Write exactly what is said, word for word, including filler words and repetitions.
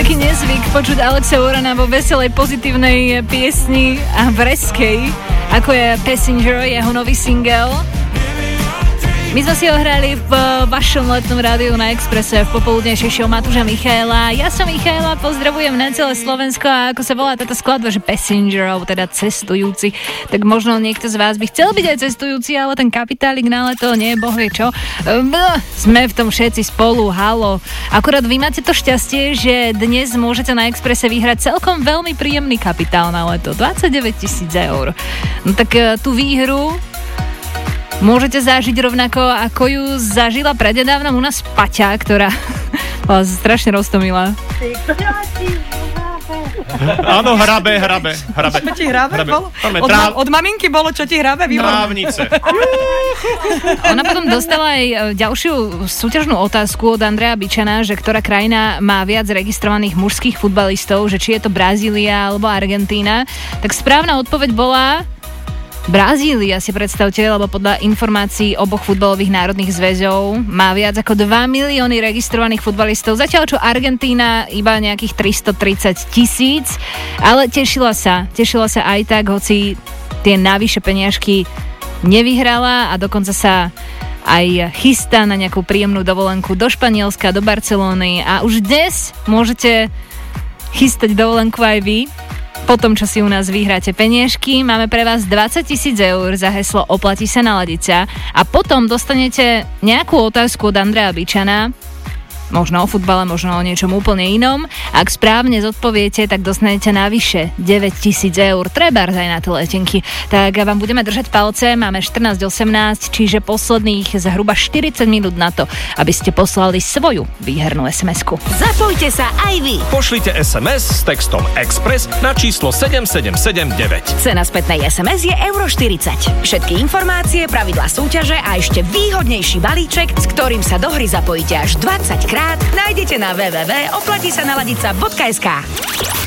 taký nezvyk počuť Alexa Warrena vo veselej, pozitívnej piesni a vreskej, ako je Passenger, jeho nový single. My sme si ho hrali v vašom letnom rádiu na Expresse v popoludnejšej show Matúša Michaela. Ja som Michaela, pozdravujem na celé Slovensko a ako sa volá táto skladba, že Passenger, alebo teda cestujúci, tak možno niekto z vás by chcel byť aj cestujúci, ale ten kapitálik na leto, nie, boh vie čo. Sme v tom všetci spolu, halo. Akurát vy máte to šťastie, že dnes môžete na Expresse vyhrať celkom veľmi príjemný kapitál na leto, dvadsaťdeväť tisíc eur. No tak tú výhru môžete zažiť rovnako, ako ju zažila prednedávnom u nás Paťa, ktorá bola strašne roztomilá. Áno, hrabe, hrabe, hrabe. Čo ti hrabe? hrabe. Bolo? Od, Tráv... ma- od maminky bolo, čo ti hrabe? Trávnice. Ona potom dostala aj ďalšiu súťažnú otázku od Andreja Bičana, že ktorá krajina má viac registrovaných mužských futbalistov, že či je to Brazília alebo Argentína. Tak správna odpoveď bola Brazília, si predstavte, lebo podľa informácií oboch futbalových národných zväzov má viac ako dva milióny registrovaných futbalistov, zatiaľ čo Argentína iba nejakých tristotridsať tisíc, ale tešila sa, tešila sa aj tak, hoci tie navyše peniažky nevyhrala a dokonca sa aj chystá na nejakú príjemnú dovolenku do Španielska, do Barcelóny a už dnes môžete chystať dovolenku aj vy. Po tom, čo si u nás vyhráte peniažky, máme pre vás dvadsať tisíc eur za heslo Oplatí sa naladiť sa a potom dostanete nejakú otázku od Andreja Bičana, možno o futbale, možno o niečom úplne inom. Ak správne zodpoviete, tak dostanete navyše deväť tisíc eur, trebárs aj na tie letenky. Tak vám budeme držať palce, máme štrnásť osemnásť, čiže posledných zhruba štyridsať minút na to, aby ste poslali svoju výhernú es em esku. Zapojte sa aj vy. Pošlite es em es s textom Express na číslo sedem sedem sedem deväť. Cena spätnej es em es je euro štyridsať. Všetky informácie, pravidlá súťaže a ešte výhodnejší balíček, s ktorým sa do hry zapojíte až dvadsať krát, nájdete na w w w bodka oplatí sa naladiť sa bodka es ká.